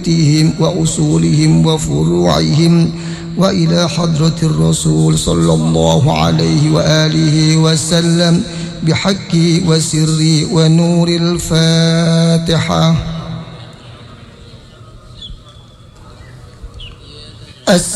بيوتهم وأصولهم وفروعهم، وإلى حضرة الرسول صلى الله عليه وآله وسلم بحق وسر ونور الفاتحة.